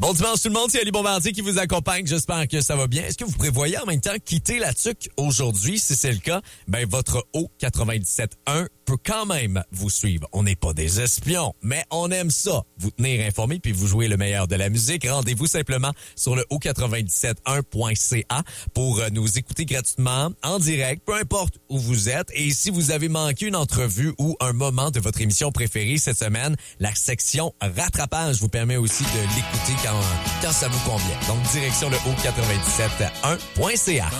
Bon dimanche tout le monde, c'est Ali Bombardier qui vous accompagne. J'espère que ça va bien. Est-ce que vous prévoyez en même temps quitter la TUC aujourd'hui? Si c'est le cas, ben votre O97.1 peut quand même vous suivre. On n'est pas des espions, mais on aime ça. Vous tenir informé puis vous jouer le meilleur de la musique. Rendez-vous simplement sur le O971.ca pour nous écouter gratuitement, en direct, peu importe où vous êtes. Et si vous avez manqué une entrevue ou un moment de votre émission préférée cette semaine, la section rattrapage vous permet aussi de l'écouter quand ça vous convient. Donc, direction le O971.ca.